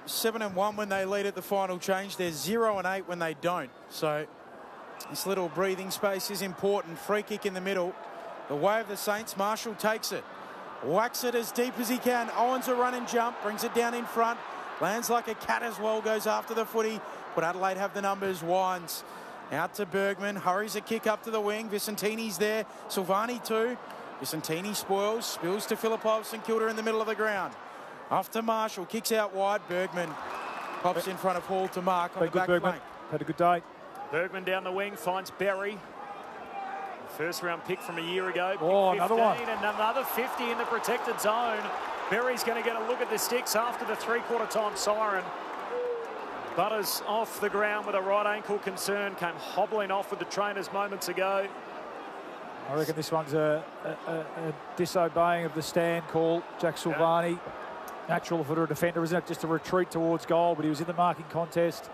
7-1 when they lead at the final change. They're 0-8 when they don't. So this little breathing space is important. Free kick in the middle. The way of the Saints. Marshall takes it. Whacks it as deep as he can. Owens a run and jump. Brings it down in front. Lands like a cat as well. Goes after the footy. But Adelaide have the numbers. Wines out to Bergman. Hurries a kick up to the wing. Vicentini's there. Silvani too. Vicentini spoils. Spills to Filipov. St Kilda in the middle of the ground. Off to Marshall. Kicks out wide. Bergman pops in front of Hall to mark on the back flank. Had a good day. Bergman down the wing. Finds Berry. First round pick from a year ago. Oh, another one. And another 50 in the protected zone. Berry's going to get a look at the sticks after the three-quarter time siren. Butters off the ground with a right ankle concern. Came hobbling off with the trainers moments ago. I reckon this one's a disobeying of the stand call. Jack Silvani, natural for a defender, isn't it? Just a retreat towards goal, but he was in the marking contest.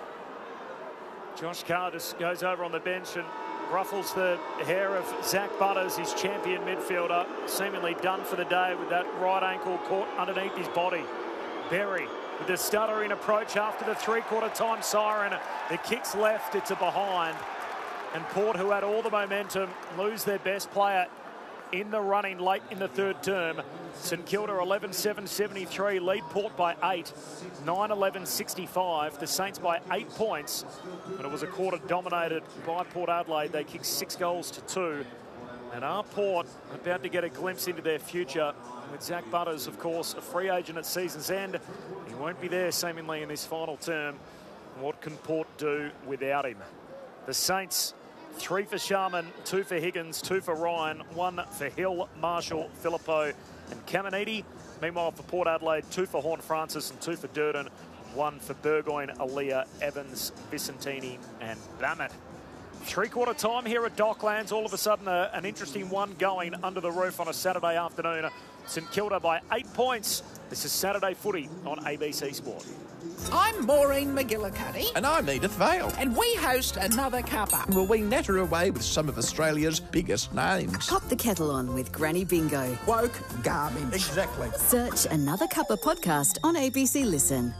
Josh Carr just goes over on the bench and ruffles the hair of Zach Butters, his champion midfielder, seemingly done for the day with that right ankle caught underneath his body. Berry with the stuttering approach after the three-quarter time siren. The kick's left, it's a behind. And Port, who had all the momentum, lose their best player in the running late in the third term. St Kilda 11-7-73, lead Port by 8, 9-11-65. The Saints by 8 points, but it was a quarter dominated by Port Adelaide. They kicked 6 goals to 2. And are Port about to get a glimpse into their future with Zach Butters, of course, a free agent at season's end. He won't be there seemingly in this final term. What can Port do without him? The Saints, 3 for Sharman, 2 for Higgins, 2 for Ryan, 1 for Hill, Marshall, Filippo and Caminiti. Meanwhile, for Port Adelaide, 2 for Horne-Francis and 2 for Durden, 1 for Burgoyne, Aaliyah, Evans, Vicentini and Bammett. Three-quarter time here at Docklands. All of a sudden, an interesting one going under the roof on a Saturday afternoon. St Kilda by 8 points. This is Saturday Footy on ABC Sport. I'm Maureen McGillicuddy. And I'm Edith Vale. And we host another cuppa. Will we natter away with some of Australia's biggest names? Pop the kettle on with Granny Bingo. Woke garbage. Exactly. Search Another Cuppa podcast on ABC Listen.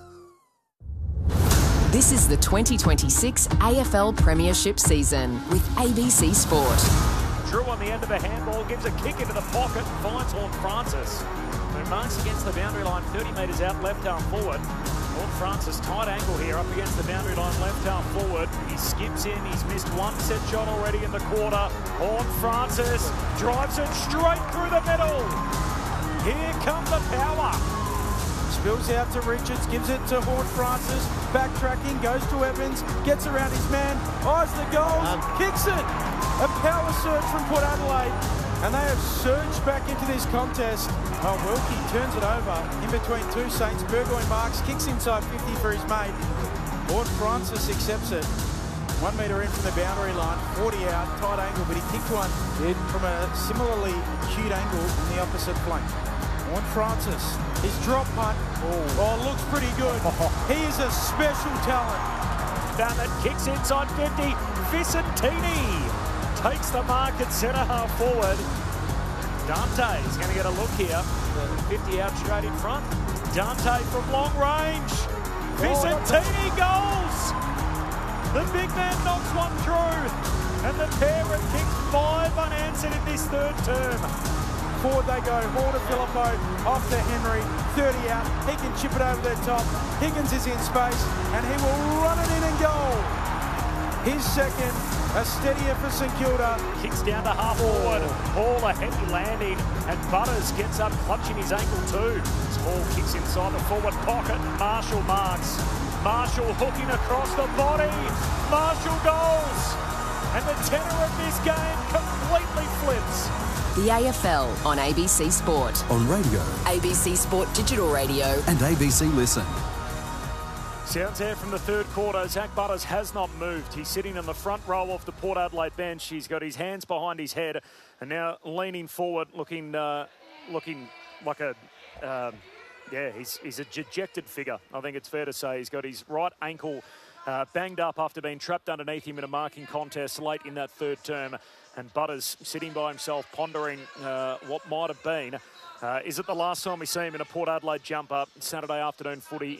This is the 2026 AFL Premiership season with ABC Sport. Drew on the end of a handball, gives a kick into the pocket, finds Horne-Francis, who marks against the boundary line 30 metres out, left arm forward. Horne-Francis, tight angle here, up against the boundary line, left arm forward. He skips in, he's missed one set shot already in the quarter. Horne-Francis drives it straight through the middle. Here comes the power. Spills out to Richards, gives it to Horne-Francis, backtracking, goes to Evans, gets around his man, eyes the goal, kicks it. A power surge from Port Adelaide, and they have surged back into this contest. Oh, Wilkie turns it over in between two Saints. Burgoyne marks, kicks inside 50 for his mate. Horne-Francis accepts it. 1 metre in from the boundary line, 40 out, tight angle, but he kicked one from a similarly acute angle in the opposite flank. Horne-Francis, his drop punt, looks pretty good. He is a special talent. Bammett kicks inside 50. Vicentini takes the mark at centre half forward. Dante is going to get a look here. 50 out straight in front. Dante from long range. Vicentini goals. The big man knocks one through. And the pair have kicked 5 unanswered in this third term. Forward they go, Hall to Filippo, off to Henry, 30 out, he can chip it over the top, Higgins is in space, and he will run it in and goal. His second, a steadier for St Kilda. Kicks down to half forward, Hall a heavy landing, and Butters gets up clutching his ankle too. As Hall kicks inside the forward pocket, Marshall marks. Marshall hooking across the body, Marshall goals, and the tenor of this game completely flips. The AFL on ABC Sport. On radio. ABC Sport Digital Radio. And ABC Listen. Sounds there from the third quarter. Zach Butters has not moved. He's sitting in the front row of the Port Adelaide bench. He's got his hands behind his head and now leaning forward, looking like a... he's a dejected figure, I think it's fair to say. He's got his right ankle banged up after being trapped underneath him in a marking contest late in that third term. And Butters sitting by himself pondering what might have been. Is it the last time we see him in a Port Adelaide jumper? Saturday afternoon footy